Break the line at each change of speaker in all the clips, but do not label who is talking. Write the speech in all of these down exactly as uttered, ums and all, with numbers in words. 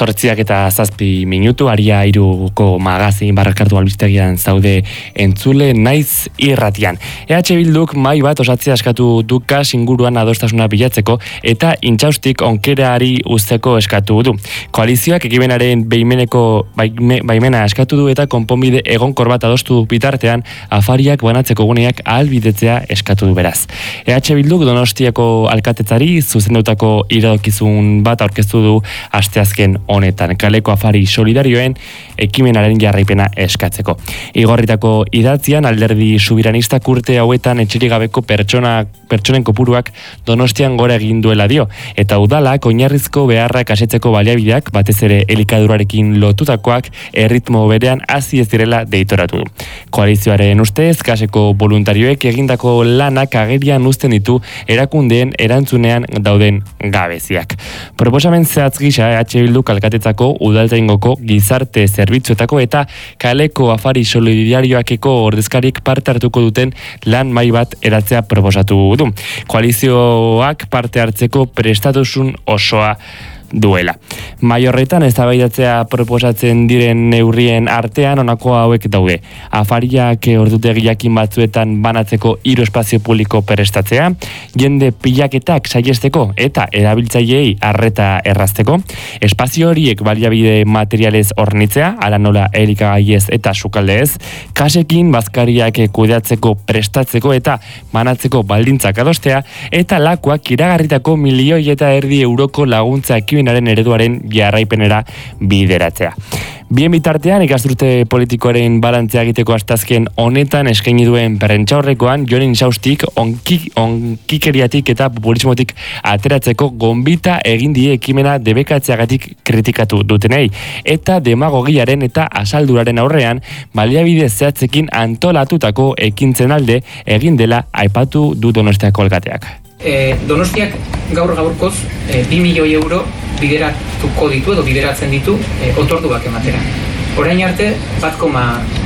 Zortziak eta zazpi minutu, aria iruko magazin barrakartu albistegian zaude entzule naiz irratian. E H Bilduk mai bat osatzea eskatu du kas inguruan adostasuna bilatzeko eta intxaustik onkerari uzteko eskatu du. Koalizioak ekimenaren behimeneko baime, baimena eskatu du eta konponbide egonkor bat adostu bitartean afariak banatzeko guneak ahalbidetzea eskatu du beraz. E H Bilduk Donostiako alkatetzari zuzendutako iradokizun bat aurkeztu du asteazken honetan, kaleko afari solidarioen ekimenaren jarraipena eskatzeko. Igorritako idatzian alderdi subiranistak urte hauetan etxerik gabeko pertsona, pertsonen kopuruak Donostian gora egin duela dio, eta udalak oinarrizko beharrak asetzeko baliabideak, batez ere elikadurarekin lotutakoak, erritmo berean hasi ez direla deitoratu du. Koalizioaren ustez, kaseko voluntarioek egindako lanak agerian uzten ditu erakundeen erantzunean dauden gabeziak. Proposamen zehatz gisa E H Bilduk alkatetzako udaltzaingoko gizarte zerbitzuetako eta kaleko afari solidarioakeko ordezkarik parte hartuko duten lan mai bat eratzea proposatu du. Koalizioak parte hartzeko prestatusun osoa duela. Mai horretan eztabaidatzea proposatzen diren neurrien artean honako hauek daude. Afariak ordutegi jakin batzuetan banatzeko hiru espazio publiko prestatzea, jende pilaketak saihesteko eta erabiltzaileei arreta errazteko, espazio horiek baliabide materialez hornitzea, ala nola elikagaiez eta sukaldeez, kasekin bazkariak kudeatzeko prestatzeko eta banatzeko baldintzak adostea, eta lakuak iragarritako milioi eta erdi euroko laguntza ekimenaren ereduaren jarraipenera bideratzea. Bien bitartean, ikasturte politikoaren balantzea egiteko astazken honetan eskaini duen prentsaurrekoan Jon Intxaustik onkik, onkikeriatik eta populismotik ateratzeko gonbita egin die ekimena debekatzeagatik kritikatu dutenei, eta demagogiaren eta asalduraren aurrean baliabide zehatzekin antolatutako ekintzen alde egin dela aipatu du Donostiako alkateak.
E, Donostiak gaur gaurkoz e, bi milioi euro bideratuko ditu edo bideratzen ditu e, otorduak ematera. Orain arte, bat koma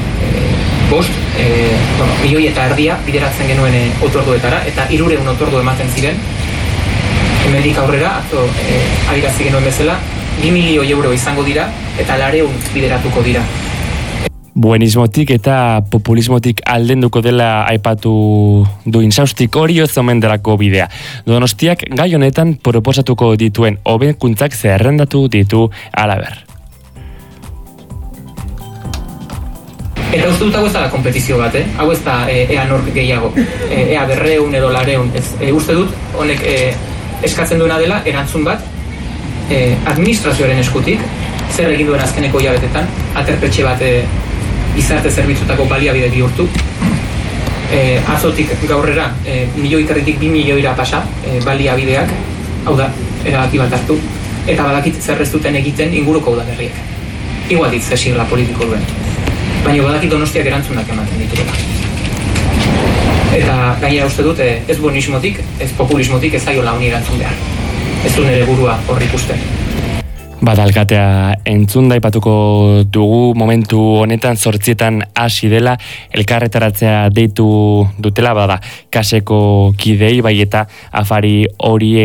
bost e, bueno, milioi eta erdia bideratzen genuen e, otorduetara, eta hirureun otordu ematen ziren. Hemendik aurrera, atzo e, adirazi genuen bezala, bi milioi euro izango dira eta lareun bideratuko dira.
Buenismotik eta populismotik aldenduko dela aipatu du Intxaustik, hori ez omen delako bidea. Donostiak gai honetan proposatuko dituen hobekuntzak zerrendatu ditu halaber.
Eta uste dut hau ez da kompetizio bat, eh? Hau ez da e, ea nork gehiago, e, ea berreun edo lareun. Ez, e, uste dut honek e, eskatzen duena dela erantzun bat e, administrazioaren eskutik, zer egin duen azkeneko hilabetetan, aterpetxe bat e, gizarte zerbitzutako baliabide bihurtu. E, atzotik gaurrera, e, milioi territik bi milioira pasa e, baliabideak, hau da, erabaki bat hartu, eta badakit zer ez duten egiten inguruko udalerriak. Igual dit ze sigla politiko duen. Baina badakit Donostiak erantzunak ematen dituela. Eta gainera uste dut, e, ez buenismotik, ez populismotik ez zaiola honi erantzun behar. Ez du nire burua horri ikusten.
Bada alkatea entzun daipatuko dugu momentu honetan zortzietan hasi dela, elkarretaratzea deitu dutela, bada kaseko kidei bai eta afari hori